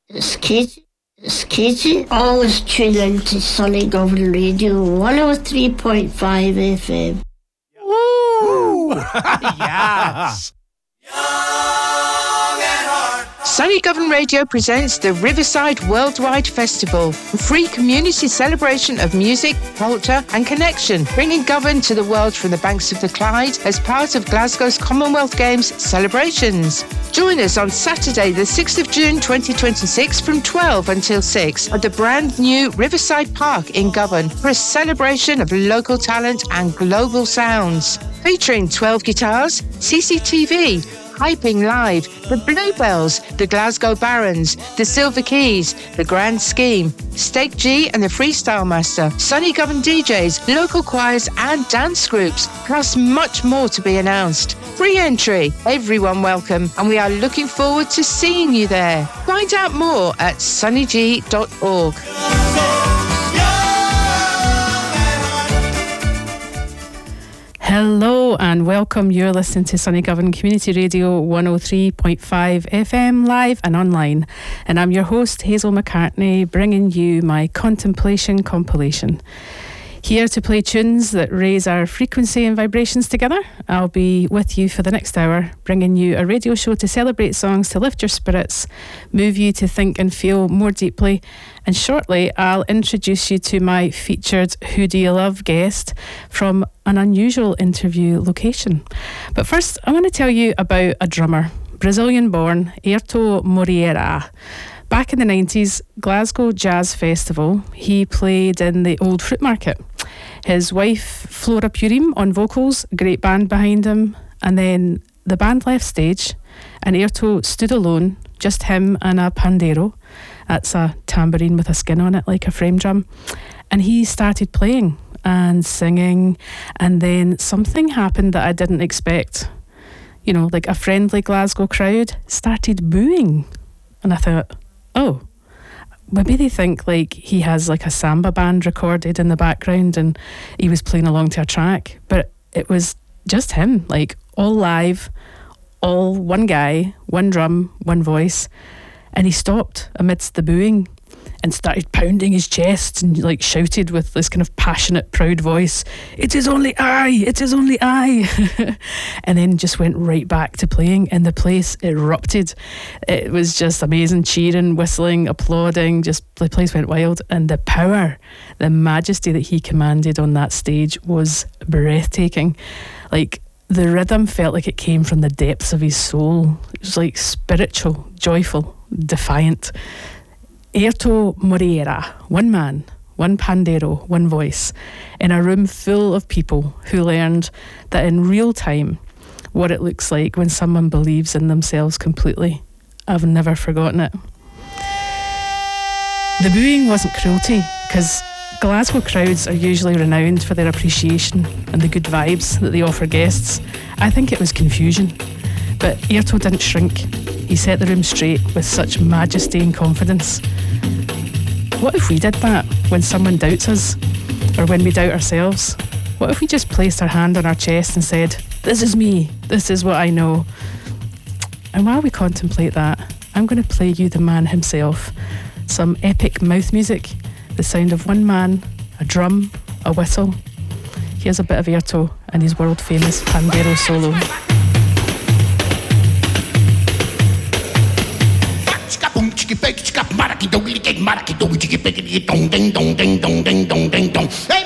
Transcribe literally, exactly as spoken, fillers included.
It's Katie. It's Katie. Always tune in to Sunny Govan Radio, one oh three point five F M. Ooh! Yes! Sunny Govan Radio presents the Riverside Worldwide Festival, a free community celebration of music, culture and connection, bringing Govan to the world from the banks of the Clyde as part of Glasgow's Commonwealth Games celebrations. Join us on Saturday the sixth of June twenty twenty-six from twelve until six at the brand new Riverside Park in Govan for a celebration of local talent and global sounds. Featuring twelve guitars, C C T V, Hyping Live, the Bluebells, the Glasgow Barons, the Silver Keys, the Grand Scheme, Steak G and the Freestyle Master, Sunny Govan D Js, local choirs and dance groups, plus much more to be announced. Free entry, everyone welcome, and we are looking forward to seeing you there. Find out more at sunny g dot org. Hello and welcome. You're listening to Sunny Govan Community Radio one oh three point five F M, live and online. And I'm your host, Hazel McCartney, bringing you my Contemplation compilation. Here to play tunes that raise our frequency and vibrations together. I'll be with you for the next hour, bringing you a radio show to celebrate songs to lift your spirits, move you to think and feel more deeply. And shortly, I'll introduce you to my featured Who Do You Love guest from an unusual interview location. But first, I want to tell you about a drummer, Brazilian-born Airto Moreira. Back in the nineties, Glasgow Jazz Festival, he played in the Old Fruit Market. His wife, Flora Purim, on vocals, great band behind him. And then the band left stage and Airto stood alone, just him and a pandero. That's a tambourine with a skin on it, like a frame drum. And he started playing and singing. And then something happened that I didn't expect. You know, like a friendly Glasgow crowd started booing. And I thought, oh, maybe they think like he has like a samba band recorded in the background and he was playing along to a track. But it was just him, like all live, all one guy, one drum, one voice. And he stopped amidst the booing and started pounding his chest and like shouted with this kind of passionate, proud voice, "It is only I, it is only I." And then just went right back to playing and the place erupted. It was just amazing, cheering, whistling, applauding, just the place went wild. And the power, the majesty that he commanded on that stage was breathtaking. Like the rhythm felt like it came from the depths of his soul. It was like spiritual, joyful, defiant. Airto Moreira, one man, one pandero, one voice, in a room full of people who learned that in real time what it looks like when someone believes in themselves completely. I've never forgotten it. The booing wasn't cruelty, because Glasgow crowds are usually renowned for their appreciation and the good vibes that they offer guests. I think it was confusion. But Airto didn't shrink. He set the room straight with such majesty and confidence. What if we did that when someone doubts us? Or when we doubt ourselves? What if we just placed our hand on our chest and said, "This is me, this is what I know"? And while we contemplate that, I'm going to play you the man himself. Some epic mouth music, the sound of one man, a drum, a whistle. Here's a bit of Airto and his world famous pandero solo. Chicka bake, chicka maraki, doggy, cake, maraki, doggy, chicka bake, dong, ding, dong, ding, dong, ding, dong, ding, dong.